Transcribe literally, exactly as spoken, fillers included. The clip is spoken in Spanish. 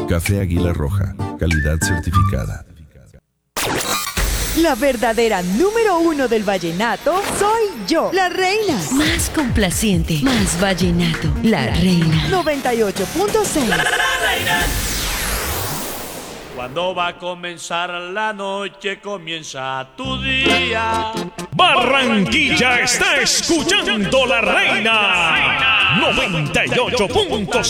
Café Águila Roja, calidad certificada. La verdadera número uno del vallenato soy yo, la reina. Más complaciente, más vallenato, la reina. noventa y ocho punto seis. La reina. Cuando va a comenzar la noche, comienza tu día. Barranquilla está escuchando La Reina noventa y ocho punto seis.